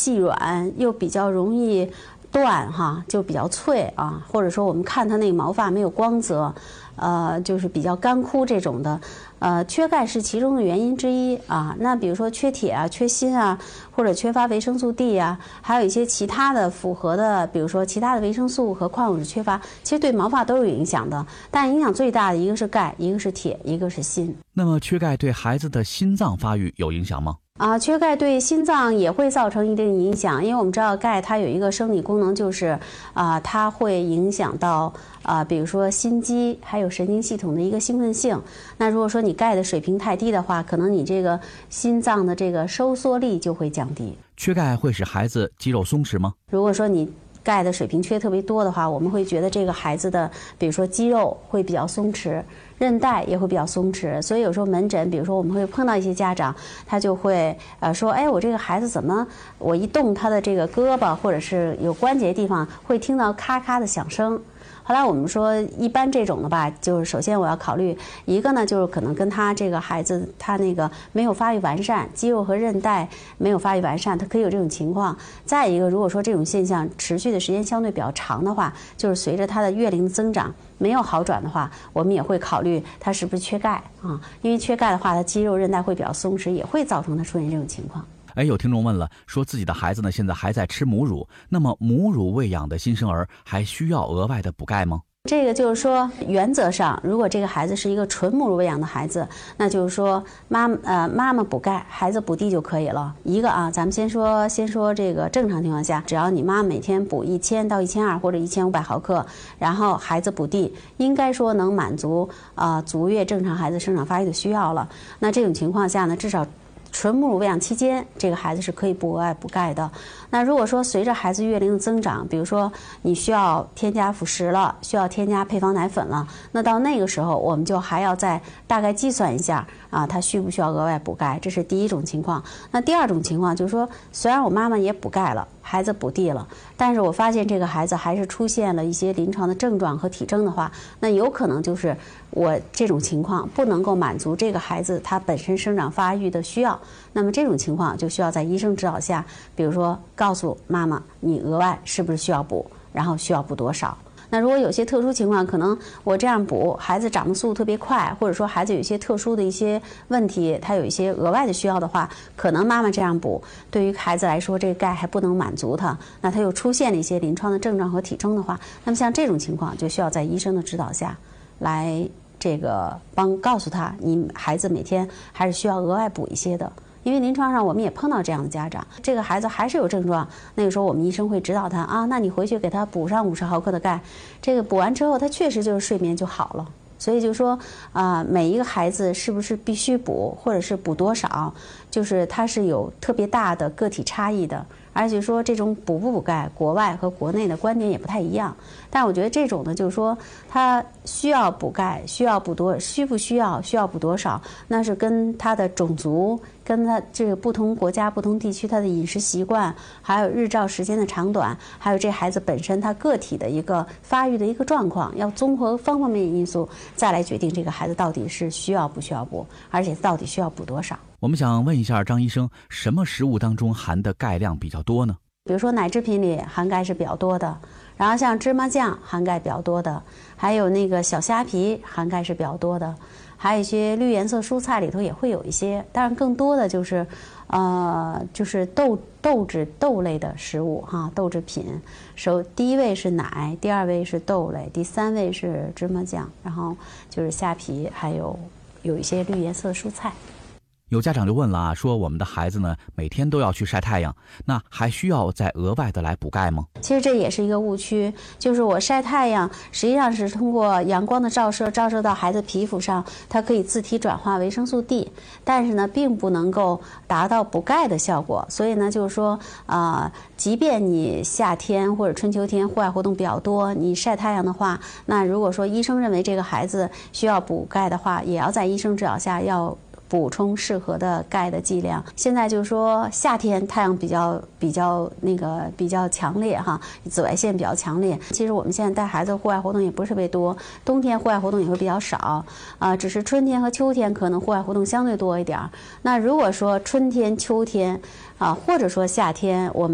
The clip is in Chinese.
细软，又比较容易断哈，就比较脆啊，或者说我们看它那个毛发没有光泽，就是比较干枯这种的，缺钙是其中的原因之一啊。那比如说缺铁啊、缺锌啊，或者缺乏维生素 D 啊，还有一些其他的复合的，比如说其他的维生素和矿物质缺乏，其实对毛发都有影响的。但影响最大的一个是钙，一个是铁，一个是锌。 那么缺钙对孩子的心脏发育有影响吗？ 缺钙对心脏也会造成一定影响，因为我们知道钙它有一个生理功能，就是它会影响到比如说心肌还有神经系统的一个兴奋性。那如果说你钙的水平太低的话，可能你这个心脏的这个收缩力就会降低。 缺钙会使孩子肌肉松弛吗？ 如果说你钙的水平缺特别多的话，我们会觉得这个孩子的比如说肌肉会比较松弛，韧带也会比较松弛。所以有时候门诊比如说我们会碰到一些家长，他就会说，哎，我这个孩子怎么我一动他的这个胳膊或者是有关节地方会听到咔咔的响声。后来我们说一般这种的吧，就是首先我要考虑一个呢，就是可能跟他这个孩子他那个没有发育完善，肌肉和韧带没有发育完善，他可以有这种情况。再一个，如果说这种现象持续的时间相对比较长的话，就是随着他的月龄的增长没有好转的话，我们也会考虑他是不是缺钙啊，因为缺钙的话，他肌肉韧带会比较松弛，也会造成他出现这种情况。 有听众问了，说自己的孩子呢现在还在吃母乳，那么母乳喂养的新生儿还需要额外的补钙吗？ 这个就是说，原则上，如果这个孩子是一个纯母乳喂养的孩子，那就是说妈妈补钙，孩子补地就可以了。一个咱们先说这个正常情况下，只要你妈每天补1000到1200或者1500毫克，然后孩子补地，应该说能满足足月正常孩子生长发育的需要了。那这种情况下呢，至少纯母乳喂养期间，这个孩子是可以不额外补钙的。那如果说随着孩子月龄的增长，比如说你需要添加辅食了，需要添加配方奶粉了，那到那个时候我们就还要再大概计算一下他需不需要额外补钙，这是第一种情况。那第二种情况就是说，虽然我妈妈也补钙了，孩子补地了，但是我发现这个孩子还是出现了一些临床的症状和体征的话，那有可能就是我这种情况不能够满足这个孩子他本身生长发育的需要，那么这种情况就需要在医生指导下，比如说告诉妈妈你额外是不是需要补，然后需要补多少。那如果有些特殊情况，可能我这样补，孩子长的速度特别快，或者说孩子有一些特殊的一些问题，他有一些额外的需要的话，可能妈妈这样补，对于孩子来说这个钙还不能满足他，那他又出现了一些临床的症状和体征的话，那么像这种情况就需要在医生的指导下来这个告诉他，你孩子每天还是需要额外补一些的。因为临床上我们也碰到这样的家长，这个孩子还是有症状，那个时候我们医生会指导他那你回去给他补上50毫克的钙，这个补完之后他确实就是睡眠就好了。所以就说每一个孩子是不是必须补，或者是补多少，就是它是有特别大的个体差异的。而且说这种补不补钙，国外和国内的观点也不太一样。但我觉得这种呢，就是说他需要补钙，需要补多，需不需要，需要补多少，那是跟他的种族，跟他这个不同国家、不同地区他的饮食习惯，还有日照时间的长短，还有这孩子本身他个体的一个发育的一个状况，要综合方方面面因素再来决定这个孩子到底是需要不需要补，而且到底需要补多少。 我们想问一下张医生，什么食物当中含的钙量比较多呢？ 比如说奶制品里含钙是比较多的，然后像芝麻酱含钙比较多的，还有那个小虾皮含钙是比较多的，还有一些绿颜色蔬菜里头也会有一些，当然更多的就是豆类的食物豆制品。第一位是奶，第二位是豆类，第三位是芝麻酱，然后就是虾皮，还有一些绿颜色蔬菜。 有家长就问了说我们的孩子呢每天都要去晒太阳，那还需要再额外的来补钙吗？ 其实这也是一个误区，就是我晒太阳实际上是通过阳光的照射到孩子皮肤上，它可以自体转化维生素 D， 但是呢并不能够达到补钙的效果。所以呢就是说即便你夏天或者春秋天户外活动比较多，你晒太阳的话，那如果说医生认为这个孩子需要补钙的话，也要在医生指导下要补充适合的钙的剂量。现在就是说夏天太阳比较强烈紫外线比较强烈。其实我们现在带孩子户外活动也不是特别多，冬天户外活动也会比较少只是春天和秋天可能户外活动相对多一点。那如果说春天、秋天或者说夏天我们